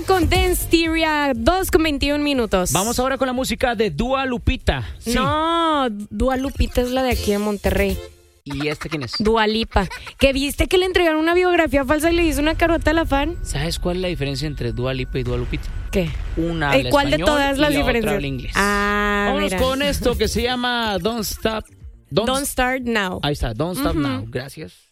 con Danceteria, 2:21 minutos. Vamos ahora con la música de Dua Lupita. Sí. No, Dua Lupita es la de aquí de Monterrey. ¿Y quién es? Dua Lipa. ¿Que viste que le entregaron una biografía falsa y le hizo una carota a la fan? ¿Sabes cuál es la diferencia entre Dua Lipa y Dua Lupita? ¿Qué? Una habla ¿Cuál de español todas las y la diferencias? otra habla inglés. Vámonos mira. Con esto que se llama Don't Start Now. Ahí está, Don't Stop Now. Gracias.